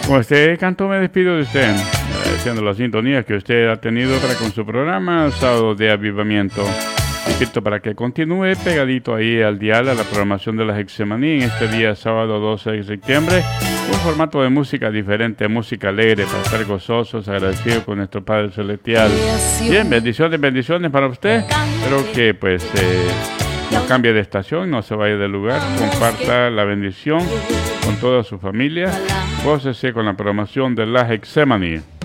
Con este canto me despido de usted, agradeciendo la sintonía que usted ha tenido para con su programa Sábado de Avivamiento. Invito para que continúe pegadito ahí al dial, a la programación de la Hexemaní en este día sábado 12 de septiembre. Un formato de música diferente, música alegre para estar gozosos, agradecidos con nuestro Padre Celestial. Bien, bendiciones para usted. Espero que pues no cambie de estación, no se vaya del lugar, comparta la bendición con toda su familia. Gócese con la programación de la Hexemaní.